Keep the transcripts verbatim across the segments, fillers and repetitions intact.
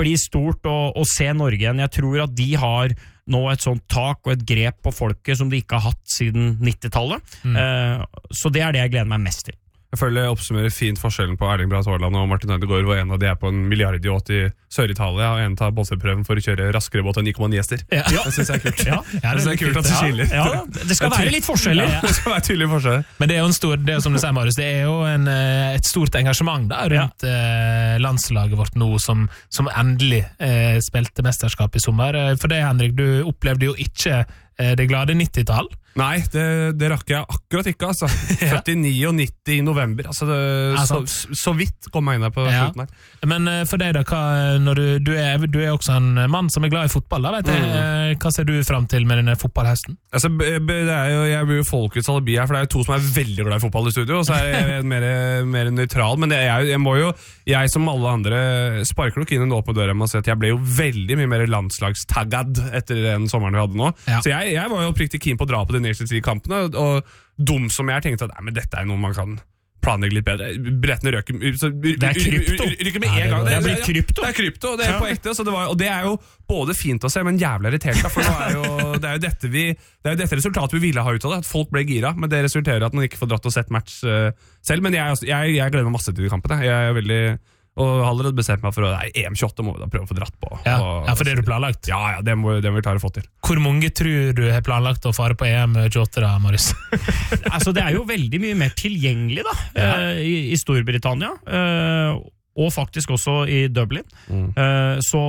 bli stort å, å se Norge igjen. Jeg tror at de har nå et sånt tak og et grep på folket som de ikke har hatt siden nittitallet. Mm. Uh, så det er det jeg gleder meg mest til. Jeg føler jeg oppsummerer fint forskjellen på Erling Braut Haaland og Martin Ødegaard, hvor en av de er på en milliardyacht i Sør-Italia, og en tar båtprøven for å kjøre raskere båt enn ni komma ni hester. Ja. Det synes jeg er kult. Ja, ja, det, det er kult at det skiller. Ja, ja, det skal være litt forskjeller. Ja, det skal være tydelige forskjeller. Men det er jo en stor, det er som du sier, Marius, det er jo en, et stort engasjement da, rundt ja. eh, landslaget vårt nå, som, som endelig eh, spilte mesterskap i sommer. For det, Henrik, du opplevde jo ikke eh, det glade nittitall. Nei, det, det rakk jeg akkurat ikke, altså. førtini og nitti i november, altså det, ja, så, så vidt kom jeg inn der på ja. slutten her. Men for deg da, hva, når du, du, er, du er også en mann som er glad i fotball, da, vet jeg. Mm. Hva ser du frem til med denne fotballhesten? Altså, det er jo, jeg blir jo folkets alibi her, for det er jo to som er veldig glad i fotball i studio, og så er jeg mer, mer nøytral, men det, jeg, jeg må jo, jeg som alle andre sparker nok inn en åpen dør med å si at jeg ble jo veldig mye mer landslagstaggad etter den sommeren vi hadde nå. Ja. Så jeg, jeg var jo oppriktig keen på å dra på de Nations League-kampene, og dum som jeg tenkte at nei, men dette er noe man kan planlegge litt bedre. Billettene røker så, Det er krypto. Ryker med en gang. Det, det, det, krypto. det er krypto, det er på ekte. Så det var, og det er jo både fint å se, men jævlig irritert. For nå er jo, det er jo dette vi det er jo dette resultatet vi ville ha ut av det. At folk ble gira, men det resulterer at man ikke får dratt og sett match uh, selv. Men jeg, jeg, jeg gleder meg masse til de kampene. Jeg er veldig og har allerede bestemt meg for å nei, E M tjueåtte må vi da prøve å få dratt på. Ja, og, ja for det er du planlagt? Ja, ja det, må, det må vi klare å få til. Hvor mange tror du har planlagt å fare på E M tjueåtte da, Marius? altså, det er jo veldig mye mer tilgjengelig da, ja. uh, i, i Storbritannia, uh, og faktisk også i Dublin. Mm. Uh, så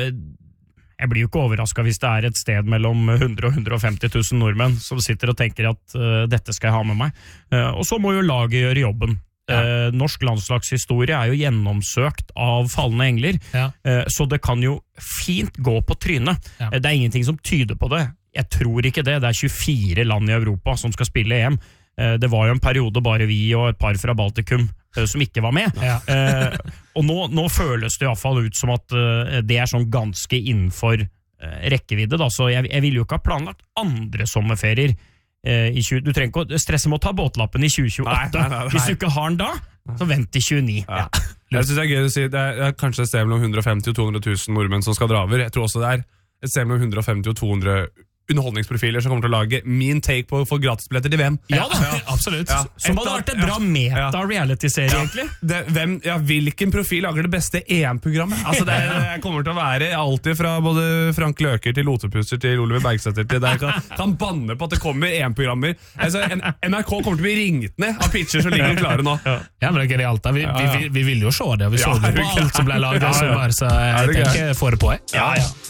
jeg blir jo ikke overrasket hvis det er et sted mellom hundre og hundre og femti tusen nordmenn som sitter og tenker at uh, dette skal jeg ha med meg. Uh, og så må jo laget gjøre jobben. Ja. Eh, norsk landslagshistorie er jo gjennomsøkt av falne engler, ja. eh, så det kan jo fint gå på trynet. Ja. Eh, det er ingenting som tyder på det. Jeg tror ikke det. Det er tjuefire land i Europa som skal spille E M. Eh, det var jo en periode bare vi og et par fra Baltikum eh, som ikke var med. Ja. eh, og nå, nå føles det i hvert fall ut som at eh, det er sånn ganske innenfor eh, rekkevidde, da. Så jeg, jeg vil jo ikke ha planlagt andre sommerferier. I tjue, du trenger ikke å stresse med å ta båtlappen i tjue tjueåtte. Nei, nei, nei, nei. Hvis du ikke har den da, så vent til tjueni. Ja. Ja. Jeg synes det er gøy å si, det er, det er kanskje et sted mellom hundre og femti og to hundre tusen nordmenn som skal dra over. Jeg tror også det er et sted mellom hundre og femti og to hundre underholdningsprofiler som kommer til å lage min take på for gratisbilletter til V M. Ja, da, ja. absolutt. Ja. Som hadde vært et bra meta-reality-serie, ja. egentlig. Det, hvem, ja, hvilken profil lager det beste E M-programmet? Altså, det, det kommer til å være alltid fra både Frank Løker til Lotepusser til Oliver Bergsæter til der kan, kan banne på at det kommer E M-programmer. Altså, N R K kommer til å bli ringt ned av pitcher som ligger klare nå. Ja, ja men det er genialt. Vi, vi, vi, vi vil jo se det, og vi så det på alt som ble laget i sommer, så jeg tenker jeg får det på. Jeg. Ja, ja.